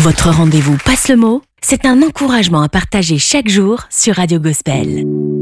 Votre rendez-vous Passe le mot, c'est un encouragement à partager chaque jour sur Radio Gospel.